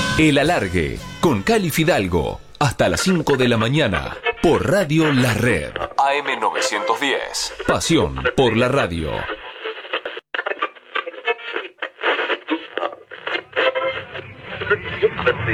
El Alargue, con Cali Fidalgo, hasta las 5 de la mañana, por Radio La Red. AM910. Pasión por la radio.